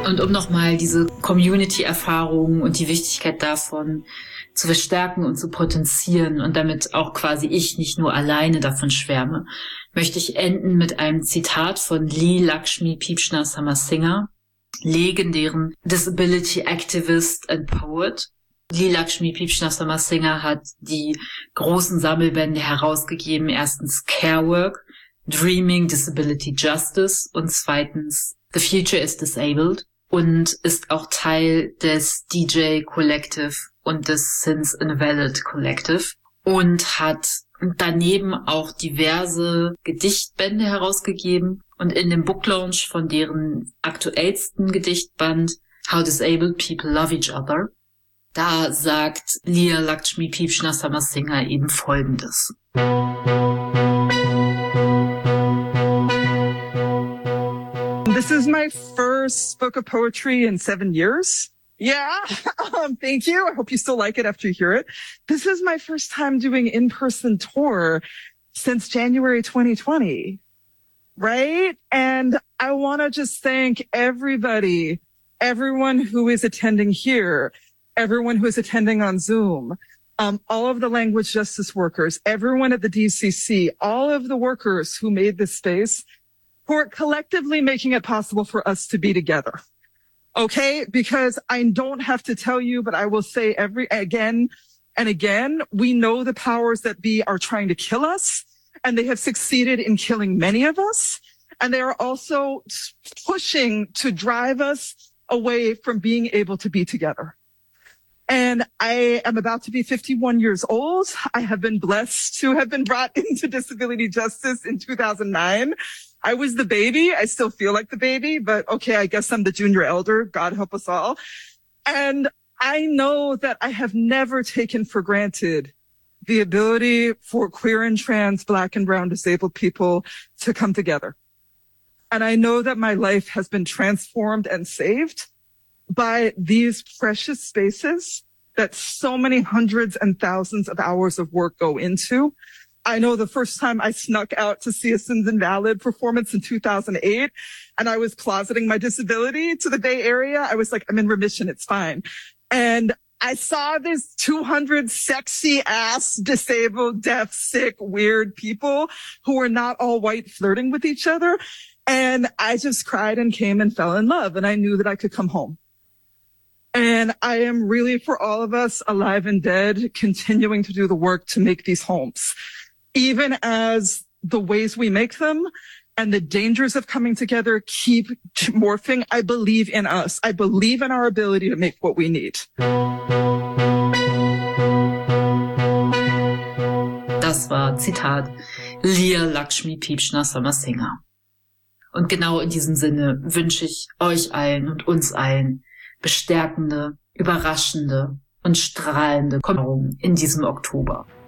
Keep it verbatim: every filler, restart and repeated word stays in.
Und um nochmal diese Community-Erfahrung und die Wichtigkeit davon zu verstärken und zu potenzieren und damit auch quasi ich nicht nur alleine davon schwärme, möchte ich enden mit einem Zitat von Lee Lakshmi Peepshna Samasingha, legendären Disability Activist and Poet. Lee Lakshmi Peepshna Samasingha hat die großen Sammelbände herausgegeben. Erstens Care Work, Dreaming Disability Justice und zweitens The Future is Disabled und ist auch Teil des D J Collective und des Since Invalid Collective und hat daneben auch diverse Gedichtbände herausgegeben. Und in dem Book Launch von deren aktuellsten Gedichtband How Disabled People Love Each Other, da sagt Lee Lakshmi Peepshna Samasingha eben Folgendes. This is my first book of poetry in seven years. Yeah, um, thank you. I hope you still like it after you hear it. This is my first time doing in-person tour since January twenty twenty, right? And I want to just thank everybody, everyone who is attending here, everyone who is attending on Zoom, um, all of the language justice workers, everyone at the D C C, all of the workers who made this space, who are collectively making it possible for us to be together. Okay? Because I don't have to tell you, but I will say every, again and again, we know the powers that be are trying to kill us, and they have succeeded in killing many of us. And they are also pushing to drive us away from being able to be together. And I am about to be fifty-one years old. I have been blessed to have been brought into disability justice in two thousand nine. I was the baby. I still feel like the baby, but okay, I guess I'm the junior elder. God help us all. And I know that I have never taken for granted the ability for queer and trans, Black and brown disabled people to come together. And I know that my life has been transformed and saved by these precious spaces that so many hundreds and thousands of hours of work go into. I know the first time I snuck out to see a Sins Invalid performance in two thousand eight, and I was closeting my disability to the Bay Area. I was like, I'm in remission. It's fine. And I saw these two hundred sexy ass, disabled, deaf, sick, weird people who were not all white flirting with each other. And I just cried and came and fell in love. And I knew that I could come home. And I am really, for all of us alive and dead, continuing to do the work to make these homes. Even as the ways we make them and the dangers of coming together keep morphing, I believe in us. I believe in our ability to make what we need. Das war, Zitat, Lee Lakshmi Peepshna Samasingha. Und genau in diesem Sinne wünsche ich euch allen und uns allen bestärkende, überraschende und strahlende Kommentierungen in diesem Oktober.